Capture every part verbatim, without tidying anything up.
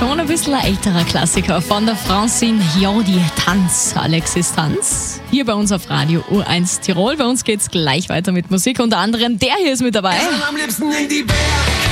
Schon ein bisschen ein älterer Klassiker von der Francine Jordi, Tanz, Alexis Tanz. Hier bei uns auf Radio U eins Tirol. Bei uns geht's gleich weiter mit Musik. Unter anderem der hier ist mit dabei. Am liebsten in die Berg.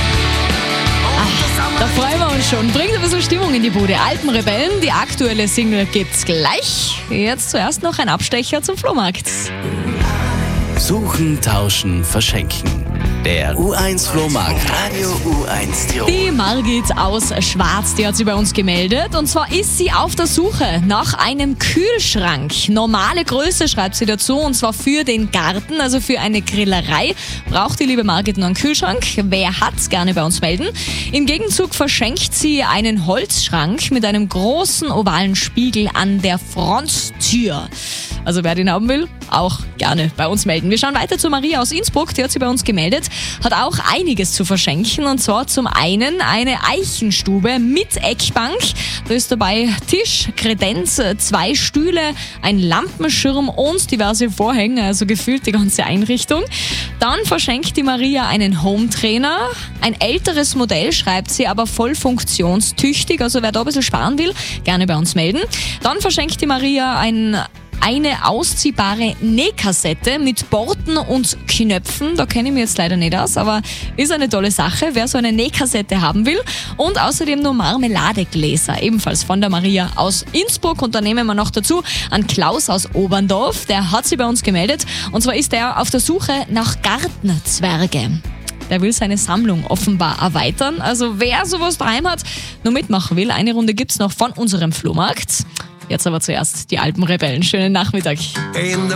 Da freuen wir uns schon. Bringt ein bisschen Stimmung in die Bude. Alpenrebellen, die aktuelle Single gibt's gleich. Jetzt zuerst noch ein Abstecher zum Flohmarkt. Suchen, tauschen, verschenken. Der U eins Flohmarkt. Radio U eins Tirol. Die Margit aus Schwarz, die hat sich bei uns gemeldet. Und zwar ist sie auf der Suche nach einem Kühlschrank. Normale Größe schreibt sie dazu, und zwar für den Garten, also für eine Grillerei. Braucht die liebe Margit noch einen Kühlschrank? Wer hat's, gerne bei uns melden. Im Gegenzug verschenkt sie einen Holzschrank mit einem großen ovalen Spiegel an der Fronttür. Also wer den haben will, auch gerne bei uns melden. Wir schauen weiter zu Maria aus Innsbruck, die hat sich bei uns gemeldet, hat auch einiges zu verschenken, und zwar zum einen eine Eichenstube mit Eckbank. Da ist dabei Tisch, Kredenz, zwei Stühle, ein Lampenschirm und diverse Vorhänge, also gefühlt die ganze Einrichtung. Dann verschenkt die Maria einen Hometrainer, ein älteres Modell, schreibt sie, aber voll funktionstüchtig, also wer da ein bisschen sparen will, gerne bei uns melden. Dann verschenkt die Maria ein Eine ausziehbare Nähkassette mit Borten und Knöpfen. Da kenne ich mich jetzt leider nicht aus, aber ist eine tolle Sache, wer so eine Nähkassette haben will. Und außerdem nur Marmeladegläser, ebenfalls von der Maria aus Innsbruck. Und dann nehmen wir noch dazu an Klaus aus Oberndorf, der hat sich bei uns gemeldet. Und zwar ist er auf der Suche nach Gartenzwerge. Der will seine Sammlung offenbar erweitern. Also wer sowas daheim hat, nur mitmachen will, eine Runde gibt's noch von unserem Flohmarkt. Jetzt aber zuerst die Alpenrebellen. Schönen Nachmittag. In